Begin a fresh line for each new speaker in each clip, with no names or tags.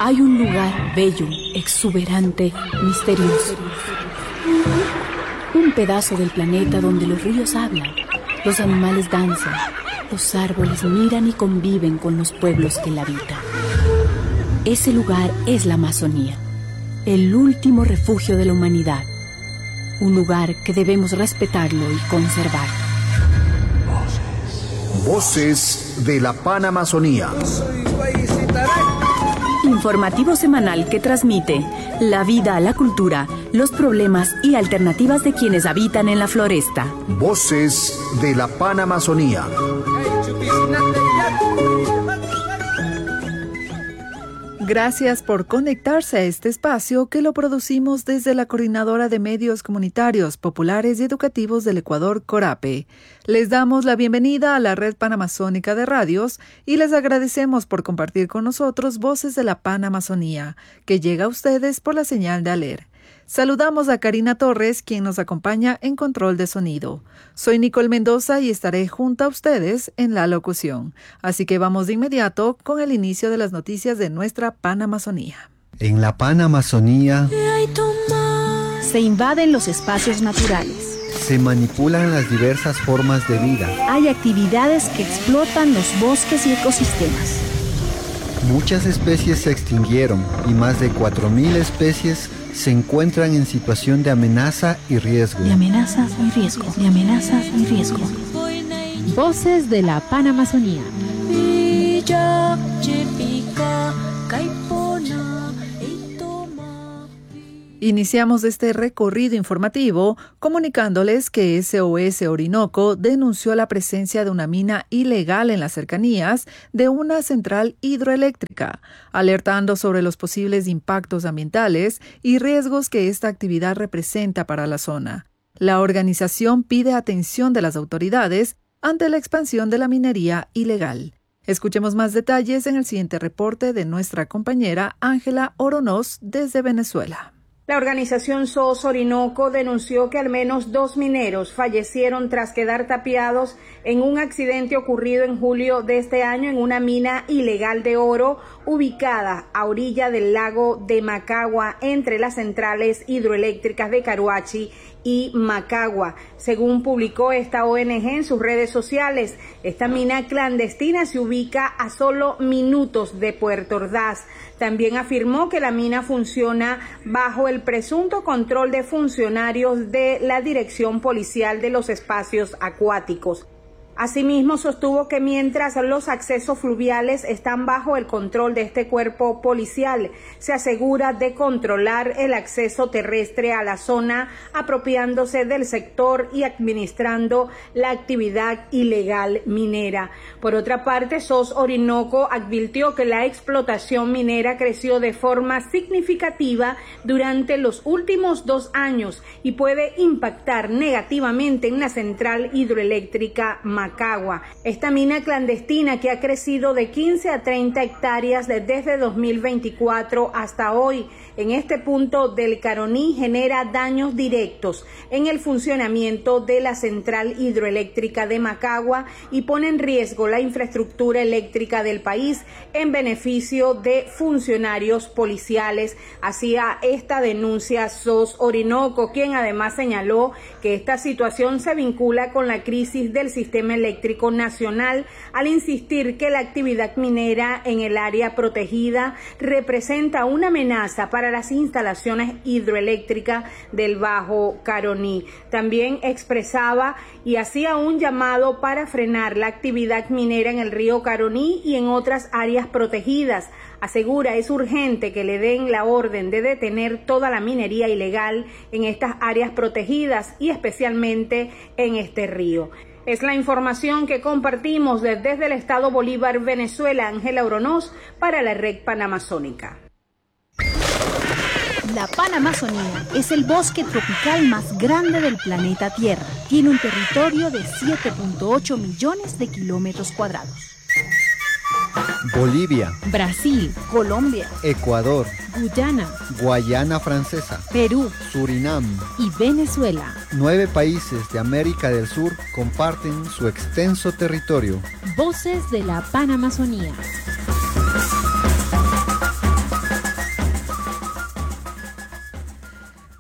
Hay un lugar bello, exuberante, misterioso. Un pedazo del planeta donde los ríos hablan, los animales danzan, los árboles miran y conviven con los pueblos que la habitan. Ese lugar es la Amazonía, el último refugio de la humanidad. Un lugar que debemos respetarlo y conservar.
Voces de la Panamazonía.
Informativo semanal que transmite la vida, la cultura, los problemas y alternativas de quienes habitan en la floresta.
Voces de la Panamazonía.
Gracias por conectarse a este espacio que lo producimos desde la Coordinadora de Medios Comunitarios, Populares y Educativos del Ecuador, CORAPE. Les damos la bienvenida a la Red Panamazónica de Radios y les agradecemos por compartir con nosotros Voces de la Panamazonía, que llega a ustedes por la señal de ALER. Saludamos a Karina Torres, quien nos acompaña en control de sonido. Soy Nicole Mendoza y estaré junto a ustedes en la locución. Así que vamos de inmediato con el inicio de las noticias de nuestra Panamazonía.
En la Panamazonía
se invaden los espacios naturales.
Se manipulan las diversas formas de vida.
Hay actividades que explotan los bosques y ecosistemas.
Muchas especies se extinguieron y más de 4.000 especies se encuentran en situación de amenaza y riesgo.
De amenazas y riesgo, de amenazas y riesgo.
Voces de la Panamazonía.
Iniciamos este recorrido informativo comunicándoles que SOS Orinoco denunció la presencia de una mina ilegal en las cercanías de una central hidroeléctrica, alertando sobre los posibles impactos ambientales y riesgos que esta actividad representa para la zona. La organización pide atención de las autoridades ante la expansión de la minería ilegal. Escuchemos más detalles en el siguiente reporte de nuestra compañera Ángela Oronoz desde Venezuela.
La organización SOS Orinoco denunció que al menos 2 mineros fallecieron tras quedar tapiados en un accidente ocurrido en julio de este año en una mina ilegal de oro ubicada a orilla del lago de Macagua entre las centrales hidroeléctricas de Caruachi y Macagua. Según publicó esta ONG en sus redes sociales, esta mina clandestina se ubica a solo minutos de Puerto Ordaz. También afirmó que la mina funciona bajo el presunto control de funcionarios de la Dirección Policial de los Espacios Acuáticos. Asimismo, sostuvo que mientras los accesos fluviales están bajo el control de este cuerpo policial, se asegura de controlar el acceso terrestre a la zona, apropiándose del sector y administrando la actividad ilegal minera. Por otra parte, SOS Orinoco advirtió que la explotación minera creció de forma significativa durante los últimos 2 años y puede impactar negativamente en la central hidroeléctrica Macagua. Esta mina clandestina, que ha crecido de 15 a 30 hectáreas desde 2024 hasta hoy en este punto del Caroní, genera daños directos en el funcionamiento de la central hidroeléctrica de Macagua y pone en riesgo la infraestructura eléctrica del país en beneficio de funcionarios policiales. Hacía esta denuncia SOS Orinoco, quien además señaló que esta situación se vincula con la crisis del sistema eléctrico nacional, al insistir que la actividad minera en el área protegida representa una amenaza para las instalaciones hidroeléctricas del Bajo Caroní. También expresaba y hacía un llamado para frenar la actividad minera en el río Caroní y en otras áreas protegidas. Asegura es urgente que le den la orden de detener toda la minería ilegal en estas áreas protegidas y especialmente en este río. Es la información que compartimos desde el Estado Bolívar, Venezuela. Ángela Oronoz para la Red Panamazónica.
La Panamazonía es el bosque tropical más grande del planeta Tierra. Tiene un territorio de 7.8 millones de kilómetros cuadrados.
Bolivia,
Brasil, Colombia,
Ecuador,
Guyana,
Guayana Francesa,
Perú,
Surinam
y Venezuela.
9 países de América del Sur comparten su extenso territorio.
Voces de la Panamazonía.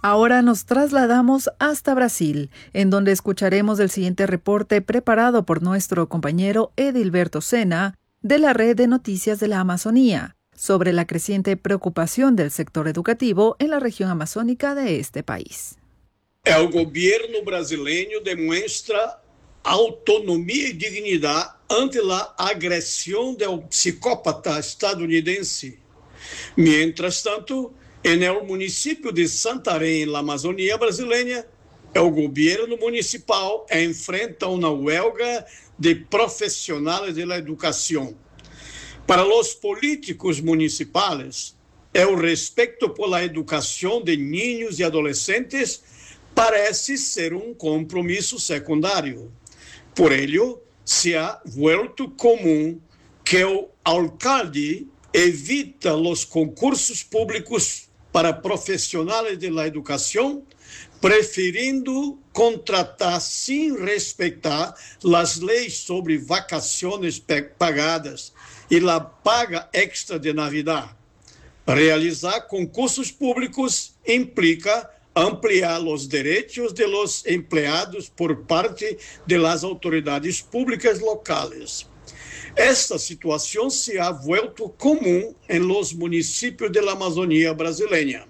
Ahora nos trasladamos hasta Brasil, en donde escucharemos el siguiente reporte preparado por nuestro compañero Edilberto Sena de la Red de Noticias de la Amazonía, sobre la creciente preocupación del sector educativo en la región amazónica de este país.
El gobierno brasileño demuestra autonomía y dignidad ante la agresión del psicópata estadounidense. Mientras tanto, en el municipio de Santarém, en la Amazonía brasileña, el gobierno municipal enfrenta una huelga de profesionales de la educación. Para los políticos municipales, el respeto por la educación de niños y adolescentes parece ser un compromiso secundario. Por ello, se ha vuelto común que el alcalde evita los concursos públicos para profesionales de la educación, preferindo contratar sin respetar las leyes sobre vacaciones pagadas y la paga extra de Navidad. Realizar concursos públicos implica ampliar los derechos de los empleados por parte de las autoridades públicas locales. Esta situación se ha vuelto común en los municipios de la Amazonía brasileña.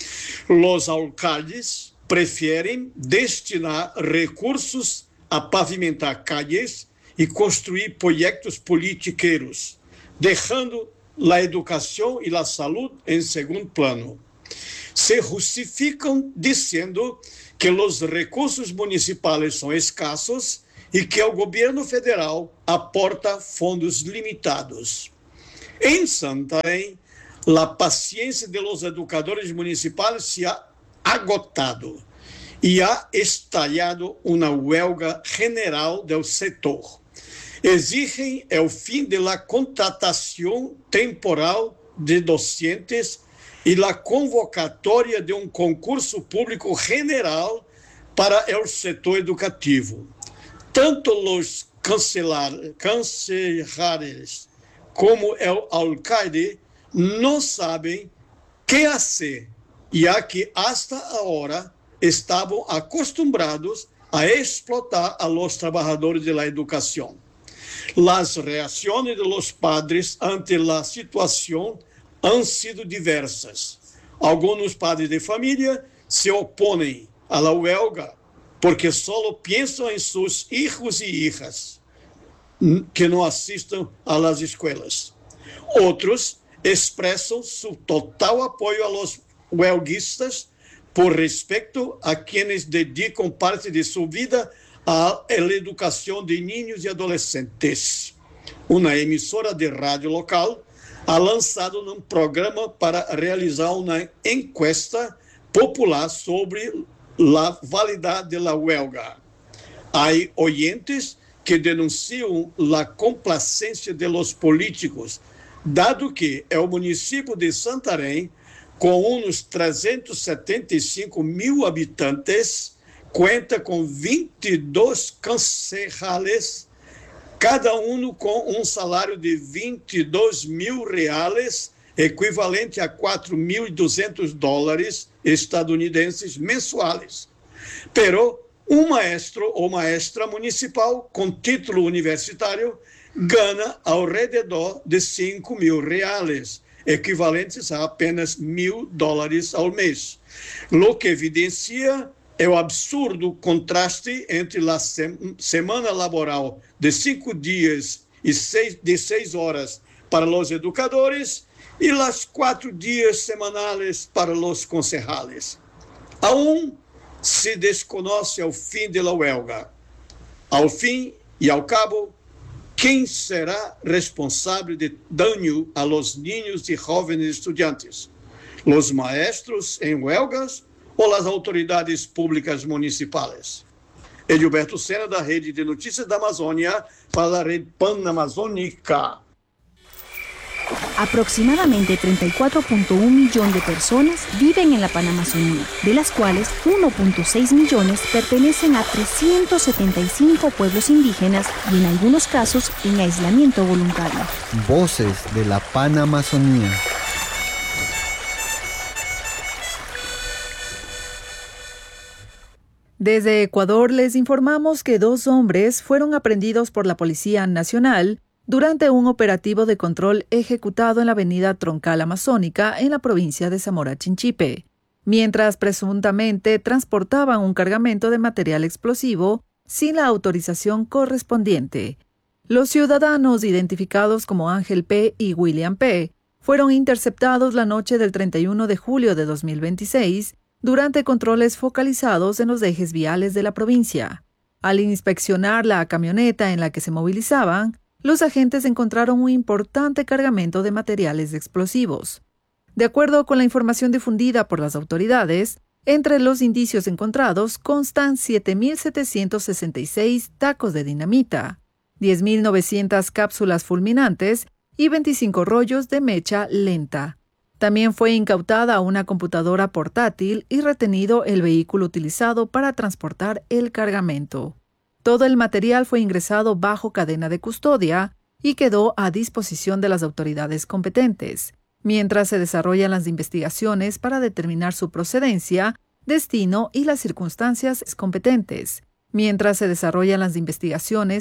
Los alcaldes prefieren destinar recursos a pavimentar calles y construir proyectos politiqueros, dejando la educación y la salud en segundo plano. Se justifican diciendo que los recursos municipales son escasos y que el gobierno federal aporta fondos limitados. En Santarém, la paciencia de los educadores municipales se ha agotado y ha estallado una huelga general del sector. Exigen el fin de la contratación temporal de docentes y la convocatoria de un concurso público general para el sector educativo. Tanto los concejales como el alcalde no saben qué hacer, ya que hasta ahora estaban acostumbrados a explotar a los trabajadores de la educación. Las reacciones de los padres ante la situación han sido diversas. Algunos padres de familia se oponen a la huelga porque solo piensan en sus hijos y hijas que no asistan a las escuelas. Otros expresan su total apoyo a los huelguistas por respeto a quienes dedican parte de su vida a la educación de niños y adolescentes. Una emisora de radio local ha lançado um programa para realizar uma encuesta popular sobre a validade da huelga. Há oyentes que denunciam a complacência de los políticos, dado que o município de Santarém, com uns 375 mil habitantes, conta com 22 concejales, cada um com um salário de R$22.000, equivalente a $4.200 estadunidenses mensuais. Pero um maestro ou maestra municipal com título universitário ganha ao redor de R$5.000, equivalentes a apenas $1.000 ao mês, lo que evidencia o absurdo contraste entre a semana laboral de 5 dias e de 6 horas para os educadores e os 4 dias semanais para os concejales. Aún se desconoce o fim da huelga. Ao fim e ao cabo, quem será responsável de dano a los niños e jovens estudiantes? Los maestros em huelgas ou as autoridades públicas municipais? Edilberto Sena, da Rede de Notícias da Amazônia, para a Rede Panamazônica.
Aproximadamente 34.1 millones de personas viven en la Panamazonía, de las cuales 1.6 millones pertenecen a 375 pueblos indígenas y en algunos casos en aislamiento voluntario.
Voces de la Panamazonía.
Desde Ecuador les informamos que 2 hombres fueron aprehendidos por la Policía Nacional durante un operativo de control ejecutado en la avenida Troncal Amazónica en la provincia de Zamora Chinchipe, mientras presuntamente transportaban un cargamento de material explosivo sin la autorización correspondiente. Los ciudadanos identificados como Ángel P. y William P. fueron interceptados la noche del 31 de julio de 2026 durante controles focalizados en los ejes viales de la provincia. Al inspeccionar la camioneta en la que se movilizaban, los agentes encontraron un importante cargamento de materiales explosivos. De acuerdo con la información difundida por las autoridades, entre los indicios encontrados constan 7.766 tacos de dinamita, 10.900 cápsulas fulminantes y 25 rollos de mecha lenta. También fue incautada una computadora portátil y retenido el vehículo utilizado para transportar el cargamento. Todo el material fue ingresado bajo cadena de custodia y quedó a disposición de las autoridades competentes, mientras se desarrollan las investigaciones para determinar su procedencia, destino y las circunstancias competentes.